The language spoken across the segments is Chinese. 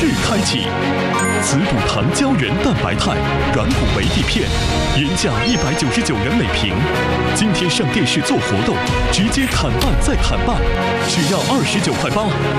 式开启。滋补堂胶原蛋白肽软骨维 D 片，原价199元每瓶，今天上电视做活动，直接砍半再砍半，只要29块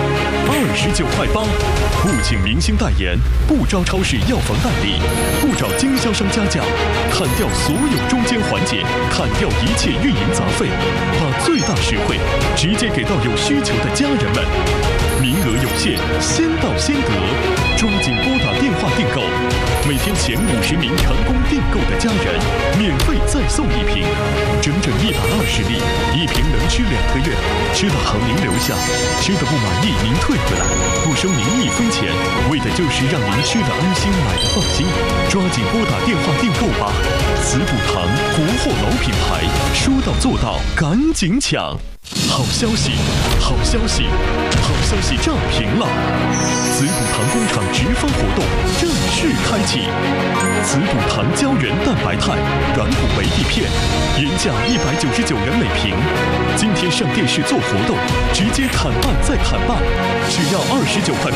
8，29块8，不请明星代言，不招超市药房代理，不找经销商加价，砍掉所有中间环节，砍掉一切运营杂费，把最大实惠直接给到有需求的家人们。名额有限，先到先得，抓紧拨打电话订购。每天前50名成功订购的家人，免费再送1瓶，整整120粒，1瓶能吃2个月，吃的好您留下，吃的不满意您退回来，不收您1分钱，为的就是让您吃的安心，买的放心。抓紧拨打电话订购吧！滋补堂国货老品牌，说到做到，赶紧抢！好消息，好消息，好消息涨停了！滋补堂工厂直发活动正式开启。滋补堂胶原蛋白肽软骨维 D 片，原价199元每瓶，今天上电视做活动，直接砍半再砍半，只要29块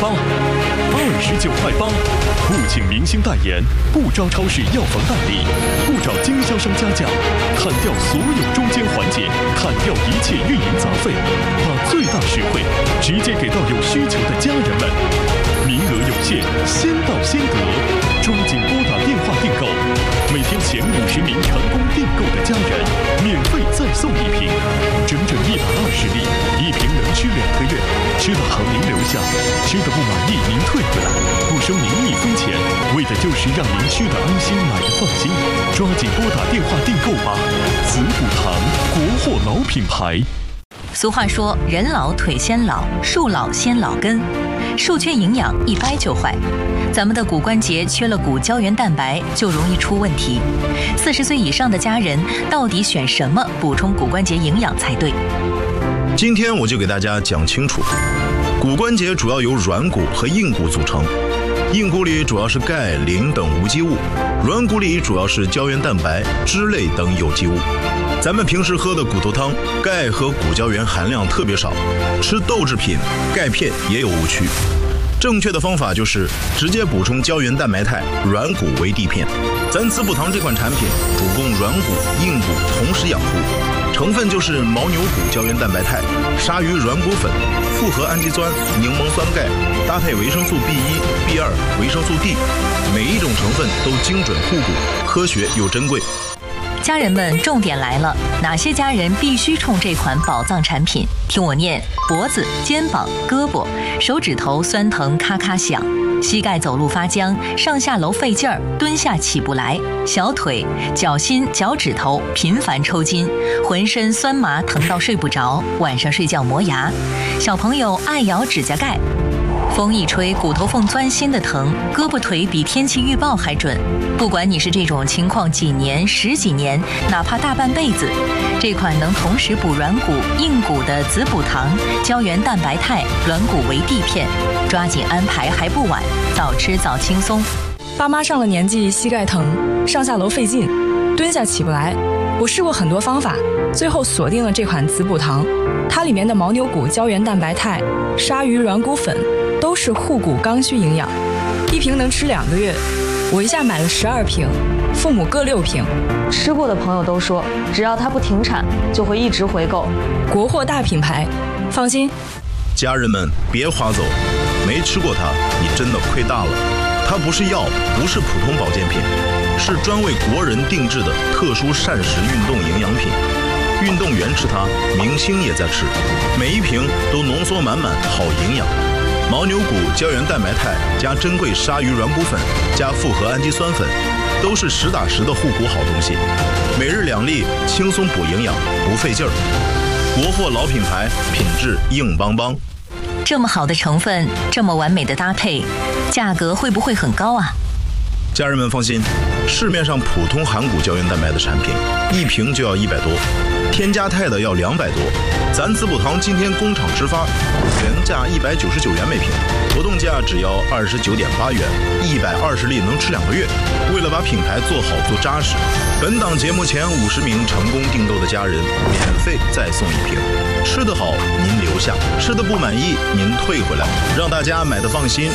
8，29块8，不请明星代言，不招超市药房代理，不找经销商加价，砍掉所有中间环节，砍掉一切运营杂费，把最大实惠直接给到有需求的家人们。名额有限，先到先得，抓紧拨打电话订购。每天前50名成功订购的家人，免费再送1瓶，整整120粒，1瓶能吃2个月，吃的好您留下，吃的不满意您退回来，不收您1分钱，为的就是让您吃的安心，买的放心。抓紧拨打电话订购吧！滋补堂国货老品牌。 俗话说，人老腿先老，树老先老根，树缺营养一掰就坏。咱们的骨关节缺了骨胶原蛋白，就容易出问题。40岁以上的家人到底选什么补充骨关节营养才对？ 今天我就给大家讲清楚。骨关节主要由软骨和硬骨组成，硬骨里主要是钙、磷等无机物，软骨里主要是胶原蛋白、脂类等有机物。咱们平时喝的骨头汤，钙和骨胶原含量特别少，吃豆制品、钙片也有误区。正确的方法就是直接补充胶原蛋白肽软骨维 D 片。咱滋补堂这款产品主攻软骨、硬骨同时养护，成分就是牦牛骨胶原蛋白肽、鲨鱼软骨粉、复合氨基酸、柠檬酸钙，搭配维生素 B1、B2、维生素 D， 每一种成分都精准护骨，科学又珍贵。 家人们，重点来了，哪些家人必须冲这款宝藏产品？听我念：脖子、肩膀、胳膊、手指头酸疼咔咔响，膝盖走路发僵，上下楼费劲儿，蹲下起不来，小腿、脚心、脚趾头频繁抽筋，浑身酸麻疼到睡不着，晚上睡觉磨牙，小朋友爱咬指甲盖。风一吹，骨头缝钻心的疼，胳膊腿比天气预报还准。不管你是这种情况几年、10几年，哪怕大半辈子，这款能同时补软骨、硬骨的滋补堂胶原蛋白肽软骨维 D 片，抓紧安排还不晚，早吃早轻松。 爸妈上了年纪，膝盖疼，上下楼费劲，蹲下起不来。我试过很多方法，最后锁定了这款滋补堂。它里面的牦牛骨胶原蛋白肽、鲨鱼软骨粉都是护骨刚需营养，1瓶能吃2个月。我一下买了12瓶，父母各6瓶。 吃过的朋友都说，只要它不停产，就会一直回购。 国货大品牌，放心。 家人们别划走，没吃过它，你真的亏大了。它不是药，不是普通保健品，是专为国人定制的特殊膳食运动营养品。运动员吃它，明星也在吃，每一瓶都浓缩满满好营养。牦牛骨胶原蛋白肽加珍贵鲨鱼软骨粉加复合氨基酸粉，都是实打实的护骨好东西。每日2粒，轻松补营养，不费劲儿。国货老品牌，品质硬邦邦。 这么好的成分，这么完美的搭配，价格会不会很高啊？ 家人们放心，市面上普通含骨胶原蛋白的产品，1瓶就要100多，添加肽的要200多。咱滋补堂今天工厂直发，原价199元每瓶，活动价只要29.8元，120粒能吃2个月。为了把品牌做好做扎实，本档节目前50名成功订购的家人，免费再送1瓶。吃得好您留下，吃得不满意您退回来，让大家买得放心，